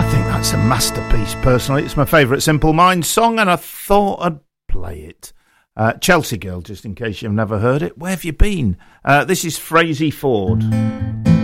think that's a masterpiece, personally. It's my favourite Simple Minds song, and I thought I'd play it. Chelsea Girl, just in case you've never heard it. Where have you been? This is Frazey Ford.